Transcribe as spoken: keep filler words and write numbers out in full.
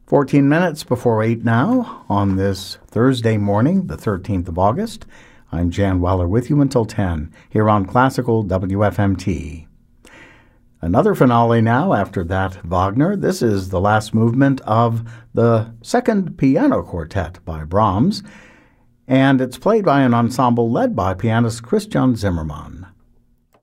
fourteen minutes before eight now on this Thursday morning, the thirteenth of August. I'm Jan Weller with you until ten here on Classical W F M T. Another finale now after that Wagner. This is the last movement of the second piano quartet by Brahms, and it's played by an ensemble led by pianist Christian Zimmermann.